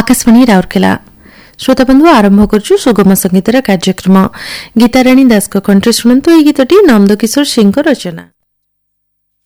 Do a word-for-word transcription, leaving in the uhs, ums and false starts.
आकाशवाणी राउरकेला श्रोता बंधु आरंभ करछु सुगम संगीतर कार्यक्रम गीताराणी दास को कंठ शुणंतु ए गीतटी नंदकिशोर सिंह रचना।